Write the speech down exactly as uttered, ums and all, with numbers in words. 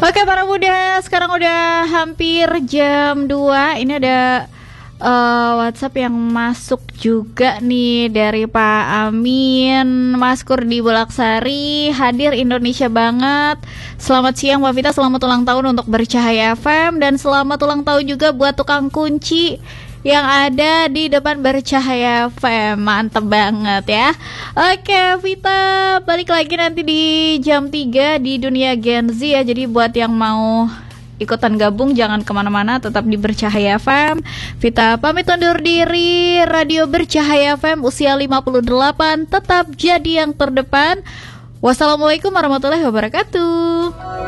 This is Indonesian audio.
Oke para muda, sekarang udah hampir jam dua. Ini ada uh, WhatsApp yang masuk juga nih dari Pak Amin. Mas Kurdi Bulaksari, hadir Indonesia banget. Selamat siang Mbak Vita, selamat ulang tahun untuk Bercahaya F M. Dan selamat ulang tahun juga buat tukang kunci yang ada di depan Bercahaya F M. Mantep banget ya. Oke Vita, balik lagi nanti di jam tiga di Dunia Gen Z ya. Jadi buat yang mau ikutan gabung jangan kemana-mana, tetap di Bercahaya F M. Vita pamit undur diri. Radio Bercahaya F M usia lima puluh delapan tetap jadi yang terdepan. Wassalamualaikum warahmatullahi wabarakatuh.